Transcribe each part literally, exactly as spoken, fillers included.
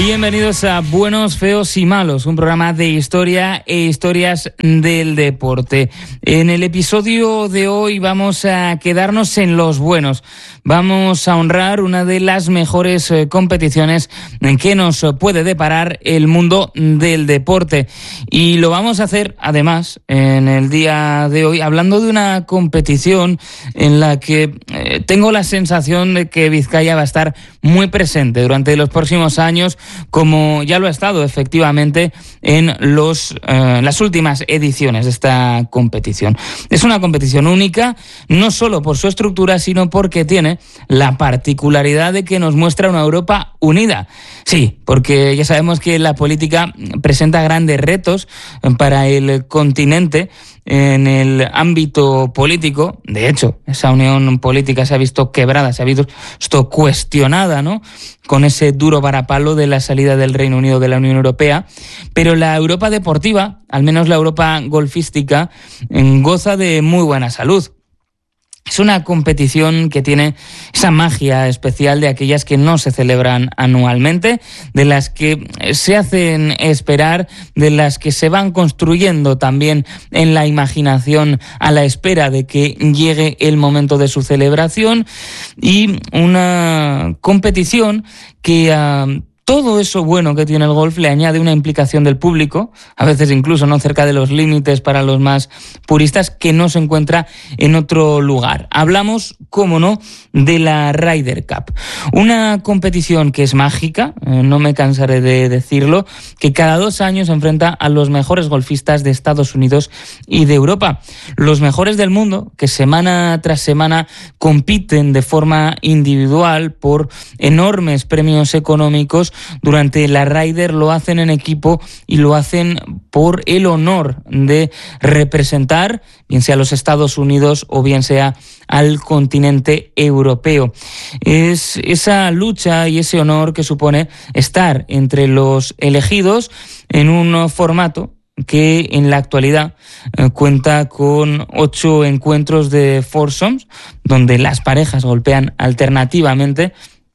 Bienvenidos a Buenos, Feos y Malos, un programa de historia e historias del deporte. En el episodio de hoy vamos a quedarnos en los buenos. Vamos a honrar una de las mejores eh, competiciones en que nos puede deparar el mundo del deporte. Y lo vamos a hacer, además, en el día de hoy, hablando de una competición en la que eh, tengo la sensación de que Vizcaya va a estar muy presente durante los próximos años, como ya lo ha estado efectivamente en los, eh, las últimas ediciones de esta competición. Es una competición única, no solo por su estructura, sino porque tiene la particularidad de que nos muestra una Europa unida. Sí, porque ya sabemos que la política presenta grandes retos para el continente en el ámbito político. De hecho, esa unión política se ha visto quebrada, se ha visto cuestionada, ¿no?, con ese duro varapalo de la salida del Reino Unido de la Unión Europea. Pero la Europa deportiva, al menos la Europa golfística, goza de muy buena salud. Es una competición que tiene esa magia especial de aquellas que no se celebran anualmente, de las que se hacen esperar, de las que se van construyendo también en la imaginación a la espera de que llegue el momento de su celebración, y una competición que a uh, todo eso bueno que tiene el golf le añade una implicación del público, a veces incluso no cerca de los límites para los más puristas, que no se encuentra en otro lugar. Hablamos, cómo no, de la Ryder Cup, una competición que es mágica, eh, no me cansaré de decirlo, que cada dos años enfrenta a los mejores golfistas de Estados Unidos y de Europa, los mejores del mundo, que semana tras semana compiten de forma individual por enormes premios económicos. Durante la Ryder lo hacen en equipo y lo hacen por el honor de representar, bien sea a los Estados Unidos o bien sea al continente europeo. Es esa lucha y ese honor que supone estar entre los elegidos en un formato que en la actualidad eh, cuenta con ocho encuentros de foursomes, donde las parejas golpean alternativamente.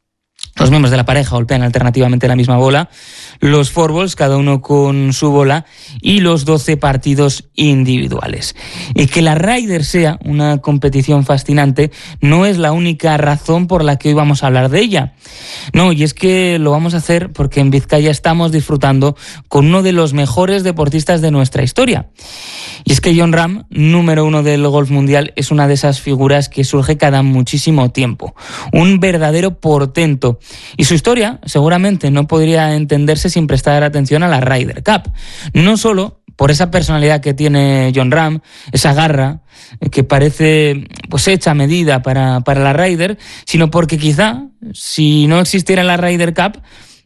Los miembros de la pareja golpean alternativamente la misma bola, los fourballs, cada uno con su bola, y los doce partidos individuales. Y que la Ryder sea una competición fascinante no es la única razón por la que hoy vamos a hablar de ella. No, y es que lo vamos a hacer porque en Vizcaya estamos disfrutando con uno de los mejores deportistas de nuestra historia. Y es que Jon Rahm, número uno del golf mundial, es una de esas figuras que surge cada muchísimo tiempo. Un verdadero portento. Y su historia seguramente no podría entenderse sin prestar atención a la Ryder Cup. No solo por esa personalidad que tiene Jon Rahm, esa garra que parece pues hecha a medida para, para la Ryder, sino porque quizá, si no existiera la Ryder Cup,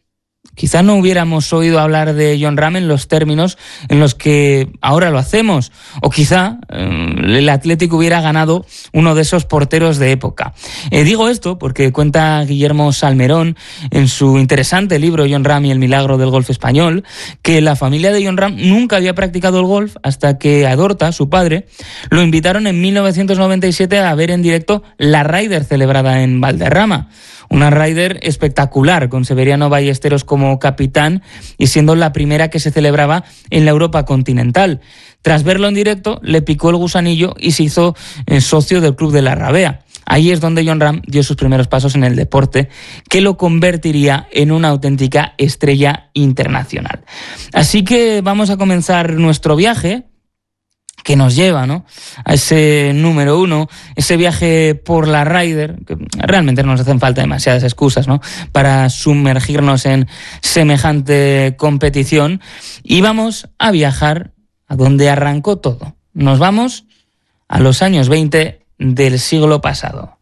quizá no hubiéramos oído hablar de Jon Rahm en los términos en los que ahora lo hacemos, o quizá eh, el Atlético hubiera ganado uno de esos porteros de época. Eh, digo esto porque cuenta Guillermo Salmerón en su interesante libro Jon Rahm y el milagro del golf español, que la familia de Jon Rahm nunca había practicado el golf hasta que a Dorta, su padre, lo invitaron en mil novecientos noventa y siete a ver en directo la Ryder celebrada en Valderrama. Una Ryder espectacular, con Severiano Ballesteros como capitán y siendo la primera que se celebraba en la Europa continental. Tras verlo en directo, le picó el gusanillo y se hizo socio del Club de la Rabea. Ahí es donde Jon Rahm dio sus primeros pasos en el deporte, que lo convertiría en una auténtica estrella internacional. Así que vamos a comenzar nuestro viaje, que nos lleva, ¿no?, a ese número uno, ese viaje por la Ryder, que realmente no nos hacen falta demasiadas excusas, ¿no?, para sumergirnos en semejante competición, y vamos a viajar a donde arrancó todo. Nos vamos a los años veinte del siglo pasado.